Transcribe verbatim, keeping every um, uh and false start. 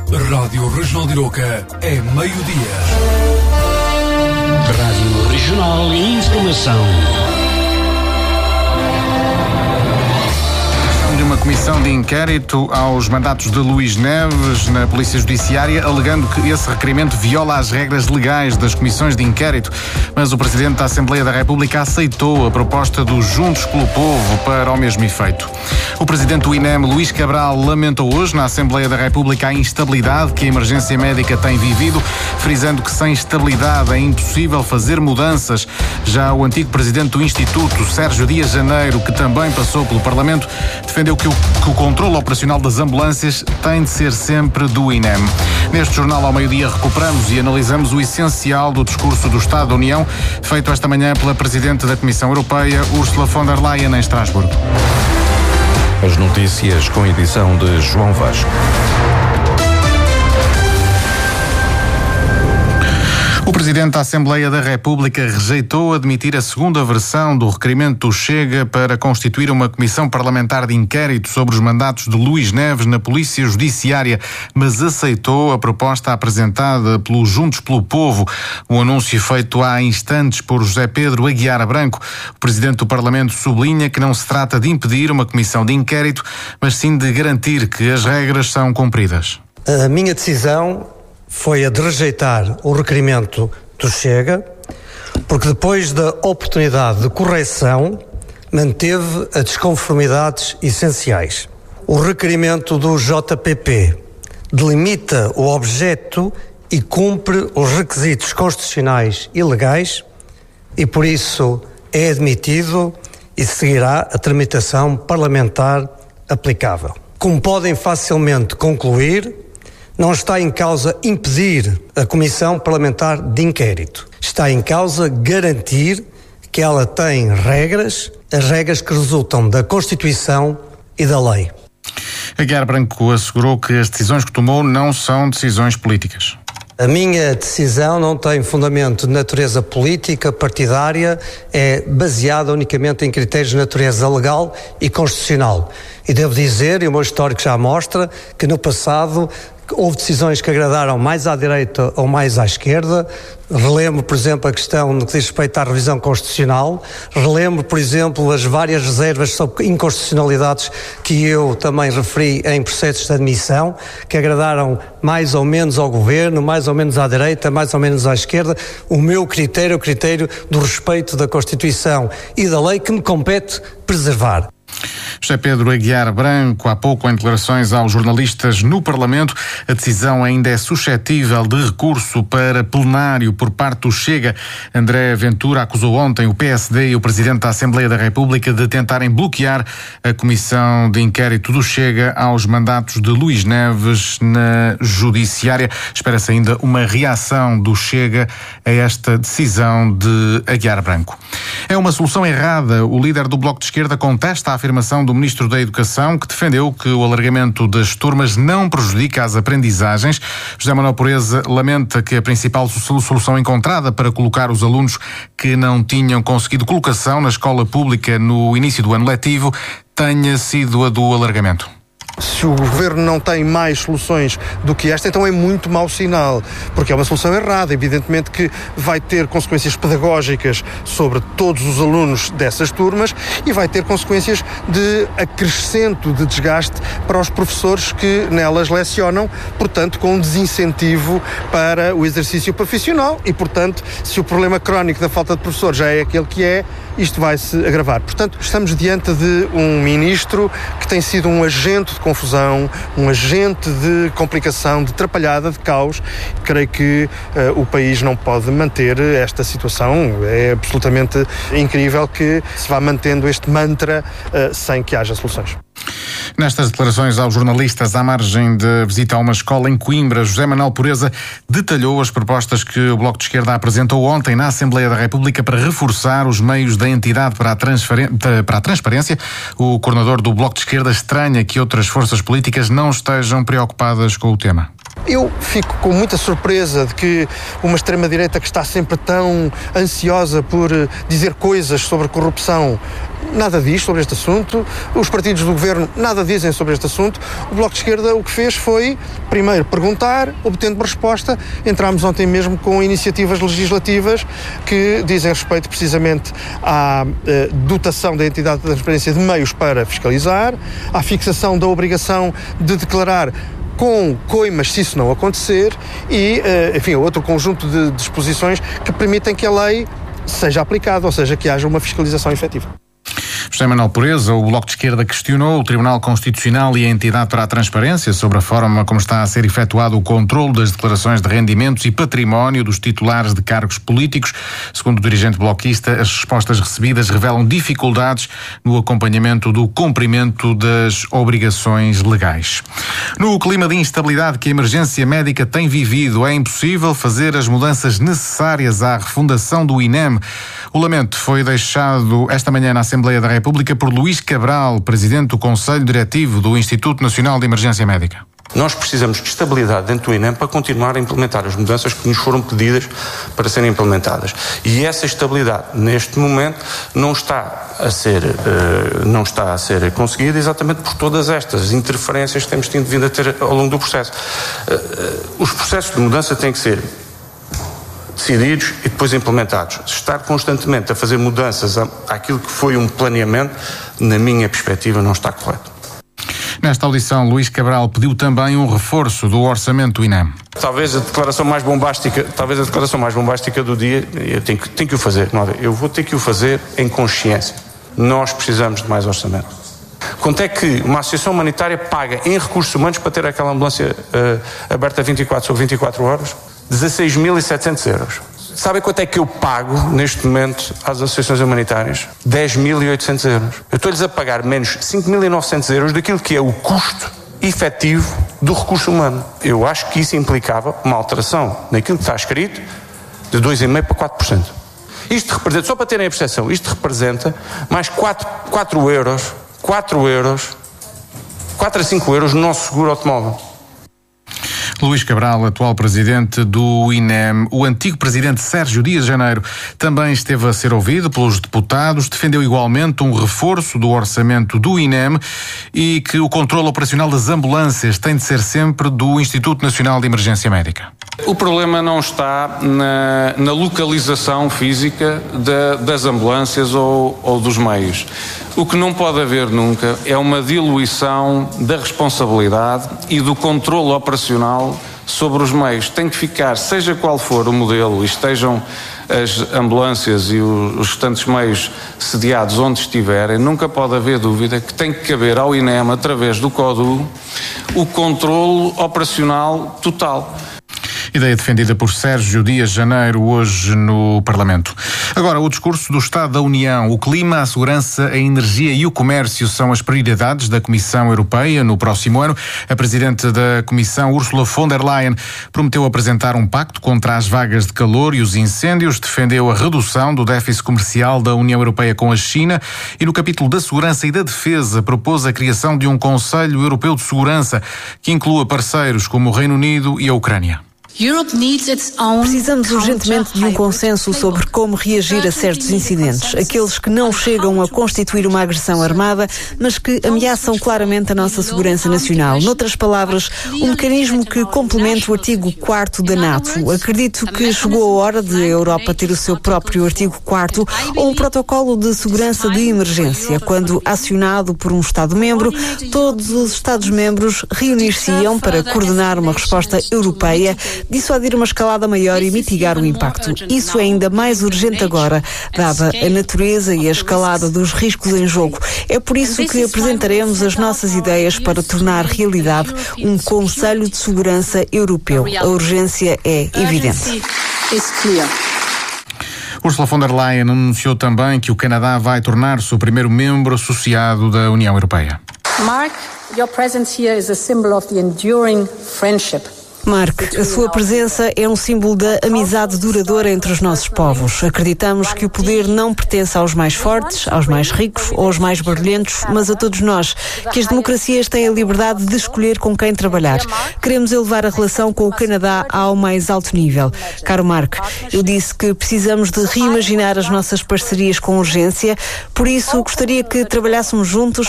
Rádio Regional de Iroca é meio-dia. Rádio Regional e Informação. De uma comissão de inquérito aos mandatos de Luís Neves na Polícia Judiciária, alegando que esse requerimento viola as regras legais das comissões de inquérito. Mas o Presidente da Assembleia da República aceitou a proposta dos Juntos pelo Povo para o mesmo efeito. O Presidente do I N E M, Luís Cabral, lamentou hoje na Assembleia da República a instabilidade que a emergência médica tem vivido, frisando que sem estabilidade é impossível fazer mudanças. Já o antigo Presidente do Instituto, Sérgio Dias Janeiro, que também passou pelo Parlamento, defendeu que o, que o controle operacional das ambulâncias tem de ser sempre do I N E M. Neste jornal ao meio-dia recuperamos e analisamos o essencial do discurso do Estado da União, feito esta manhã pela Presidente da Comissão Europeia, Ursula von der Leyen, em Estrasburgo. As notícias com edição de João Vasco. O Presidente da Assembleia da República rejeitou admitir a segunda versão do requerimento do Chega para constituir uma comissão parlamentar de inquérito sobre os mandatos de Luís Neves na Polícia Judiciária, mas aceitou a proposta apresentada pelos Juntos pelo Povo. Um anúncio feito há instantes por José Pedro Aguiar Branco. O Presidente do Parlamento sublinha que não se trata de impedir uma comissão de inquérito, mas sim de garantir que as regras são cumpridas. A minha decisão foi a de rejeitar o requerimento do Chega, porque depois da oportunidade de correção manteve as desconformidades essenciais. O requerimento do J P P delimita o objeto e cumpre os requisitos constitucionais e legais e por isso é admitido e seguirá a tramitação parlamentar aplicável. Como podem facilmente concluir, não está em causa impedir a Comissão Parlamentar de Inquérito. Está em causa garantir que ela tem regras, as regras que resultam da Constituição e da lei. Aguiar Branco assegurou que as decisões que tomou não são decisões políticas. A minha decisão não tem fundamento de natureza política, partidária, é baseada unicamente em critérios de natureza legal e constitucional. E devo dizer, e o meu histórico já mostra, que no passado houve decisões que agradaram mais à direita ou mais à esquerda. Relembro, por exemplo, a questão no que diz respeito à revisão constitucional. Relembro, por exemplo, as várias reservas sobre inconstitucionalidades que eu também referi em processos de admissão, que agradaram mais ou menos ao governo, mais ou menos à direita, mais ou menos à esquerda. O meu critério é o critério do respeito da Constituição e da lei que me compete preservar. José Pedro Aguiar Branco, há pouco em declarações aos jornalistas no Parlamento, a decisão ainda é suscetível de recurso para plenário por parte do Chega. André Ventura acusou ontem o P S D e o Presidente da Assembleia da República de tentarem bloquear a comissão de inquérito do Chega aos mandatos de Luís Neves na Judiciária. Espera-se ainda uma reação do Chega a esta decisão de Aguiar Branco. É uma solução errada. O líder do Bloco de Esquerda contesta a afirmação do Ministro da Educação, que defendeu que o alargamento das turmas não prejudica as aprendizagens. José Manuel Pureza lamenta que a principal solução encontrada para colocar os alunos que não tinham conseguido colocação na escola pública no início do ano letivo tenha sido a do alargamento. Se o Governo não tem mais soluções do que esta, então é muito mau sinal, porque é uma solução errada. Evidentemente que vai ter consequências pedagógicas sobre todos os alunos dessas turmas e vai ter consequências de acrescento de desgaste para os professores que nelas lecionam, portanto com um desincentivo para o exercício profissional e, portanto, se o problema crónico da falta de professores já é aquele que é, isto vai se agravar. Portanto, estamos diante de um ministro que tem sido um agente de confusão, um agente de complicação, de atrapalhada, de caos. Creio que uh, o país não pode manter esta situação. É absolutamente incrível que se vá mantendo este mantra uh, sem que haja soluções. Nestas declarações aos jornalistas à margem da visita a uma escola em Coimbra, José Manuel Pureza detalhou as propostas que o Bloco de Esquerda apresentou ontem na Assembleia da República para reforçar os meios da entidade para a, transferen- para a transparência. O coordenador do Bloco de Esquerda estranha que outras forças políticas não estejam preocupadas com o tema. Eu fico com muita surpresa de que uma extrema-direita que está sempre tão ansiosa por dizer coisas sobre corrupção nada diz sobre este assunto, os partidos do governo nada dizem sobre este assunto. O Bloco de Esquerda o que fez foi, primeiro, perguntar, obtendo uma resposta. Entramos ontem mesmo com iniciativas legislativas que dizem respeito precisamente à eh, dotação da entidade de transparência de meios para fiscalizar, à fixação da obrigação de declarar com coimas se isso não acontecer e, enfim, outro conjunto de disposições que permitem que a lei seja aplicada, ou seja, que haja uma fiscalização efetiva. José Manuel Pureza, o Bloco de Esquerda questionou o Tribunal Constitucional e a entidade para a transparência sobre a forma como está a ser efetuado o controle das declarações de rendimentos e património dos titulares de cargos políticos. Segundo o dirigente bloquista, as respostas recebidas revelam dificuldades no acompanhamento do cumprimento das obrigações legais. No clima de instabilidade que a emergência médica tem vivido, é impossível fazer as mudanças necessárias à refundação do I N E M. O lamento foi deixado esta manhã na Assembleia da República por Luís Cabral, presidente do Conselho Diretivo do Instituto Nacional de Emergência Médica. Nós precisamos de estabilidade dentro do I N E M para continuar a implementar as mudanças que nos foram pedidas para serem implementadas. E essa estabilidade, neste momento, não está a ser, uh, não está a ser conseguida exatamente por todas estas interferências que temos tido vindo a ter ao longo do processo. Uh, uh, os processos de mudança têm que ser decididos e depois implementados. Estar constantemente a fazer mudanças àquilo que foi um planeamento, na minha perspectiva, não está correto. Nesta audição, Luís Cabral pediu também um reforço do orçamento do I N E M. Talvez a declaração mais bombástica, talvez a declaração mais bombástica do dia, eu tenho que, tenho que o fazer. Não, eu vou ter que o fazer em consciência. Nós precisamos de mais orçamento. Quanto é que uma associação humanitária paga em recursos humanos para ter aquela ambulância uh, aberta vinte e quatro sobre vinte e quatro horas? dezasseis mil e setecentos euros. Sabem quanto é que eu pago neste momento às associações humanitárias? dez mil e oitocentos euros. Eu estou-lhes a pagar menos cinco mil e novecentos euros daquilo que é o custo efetivo do recurso humano. Eu acho que isso implicava uma alteração naquilo que está escrito de dois vírgula cinco por cento para quatro por cento. Isto representa, só para terem a percepção, isto representa mais quatro, quatro euros, quatro euros, quatro a cinco euros no nosso seguro automóvel. Luís Cabral, atual presidente do I N E M. O antigo presidente Sérgio Dias Janeiro também esteve a ser ouvido pelos deputados, defendeu igualmente um reforço do orçamento do I N E M e que o controle operacional das ambulâncias tem de ser sempre do Instituto Nacional de Emergência Médica. O problema não está na, na localização física de, das ambulâncias ou, ou dos meios. O que não pode haver nunca é uma diluição da responsabilidade e do controle operacional sobre os meios. Tem que ficar, seja qual for o modelo, e estejam as ambulâncias e os restantes meios sediados onde estiverem, nunca pode haver dúvida que tem que caber ao I N E M, através do CODU, o controle operacional total. Ideia defendida por Sérgio Dias Janeiro hoje no Parlamento. Agora, o discurso do Estado da União. O clima, a segurança, a energia e o comércio são as prioridades da Comissão Europeia no próximo ano. A Presidente da Comissão, Ursula von der Leyen, prometeu apresentar um pacto contra as vagas de calor e os incêndios, defendeu a redução do déficit comercial da União Europeia com a China e no capítulo da segurança e da defesa propôs a criação de um Conselho Europeu de Segurança que inclua parceiros como o Reino Unido e a Ucrânia. Precisamos urgentemente de um consenso sobre como reagir a certos incidentes, aqueles que não chegam a constituir uma agressão armada, mas que ameaçam claramente a nossa segurança nacional. Noutras palavras, um mecanismo que complemente o artigo quarto da NATO. Acredito que chegou a hora de a Europa ter o seu próprio artigo quarto ou um protocolo de segurança de emergência. Quando acionado por um Estado-membro, todos os Estados-membros reunir-se-iam para coordenar uma resposta europeia, dissuadir uma escalada maior e mitigar o impacto. Isso é ainda mais urgente agora, dada a natureza e a escalada dos riscos em jogo. É por isso que apresentaremos as nossas ideias para tornar realidade um Conselho de Segurança Europeu. A urgência é evidente. Ursula von der Leyen anunciou também que o Canadá vai tornar-se o primeiro membro associado da União Europeia. Mark, your presence here is a symbol of the enduring friendship Mark, a sua presença é um símbolo da amizade duradoura entre os nossos povos. Acreditamos que o poder não pertence aos mais fortes, aos mais ricos ou aos mais barulhentos, mas a todos nós, que as democracias têm a liberdade de escolher com quem trabalhar. Queremos elevar a relação com o Canadá ao mais alto nível. Caro Mark, eu disse que precisamos de reimaginar as nossas parcerias com urgência, por isso gostaria que trabalhássemos juntos